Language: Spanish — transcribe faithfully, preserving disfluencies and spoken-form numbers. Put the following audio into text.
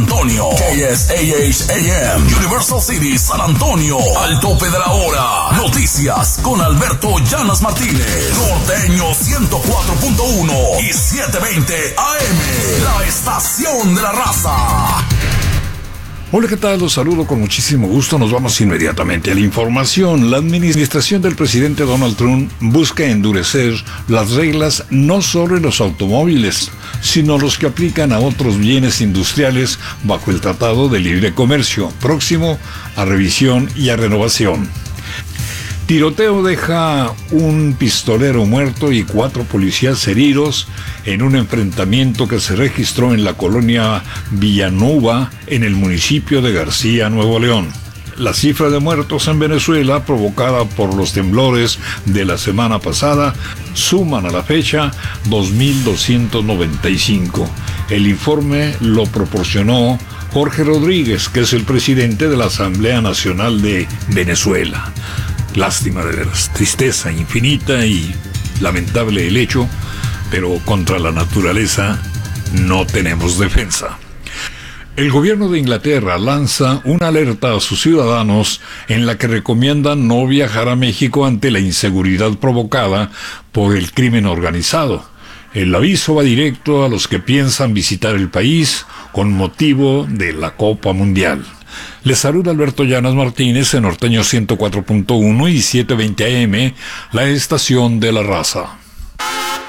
Antonio. K S A H A M, Universal City, San Antonio. Al tope de la hora. Noticias con Alberto Llanas Martínez. Norteño ciento cuatro punto uno y setecientos veinte A M. La estación de la raza. Hola, ¿qué tal? Los saludo con muchísimo gusto. Nos vamos inmediatamente a la información. La administración del presidente Donald Trump busca endurecer las reglas no solo en los automóviles, sino los que aplican a otros bienes industriales bajo el Tratado de Libre Comercio, próximo a revisión y a renovación. Tiroteo deja un pistolero muerto y cuatro policías heridos en un enfrentamiento que se registró en la colonia Villanueva, en el municipio de García, Nuevo León. La cifra de muertos en Venezuela, provocada por los temblores de la semana pasada, suman a la fecha dos mil doscientos noventa y cinco. El informe lo proporcionó Jorge Rodríguez, que es el presidente de la Asamblea Nacional de Venezuela. Lástima, de veras, tristeza infinita y lamentable el hecho, pero contra la naturaleza no tenemos defensa. El gobierno de Inglaterra lanza una alerta a sus ciudadanos en la que recomiendan no viajar a México ante la inseguridad provocada por el crimen organizado. El aviso va directo a los que piensan visitar el país con motivo de la Copa Mundial. Les saluda Alberto Llanas Martínez en Norteño ciento cuatro punto uno y setecientos veinte A M, la estación de la raza.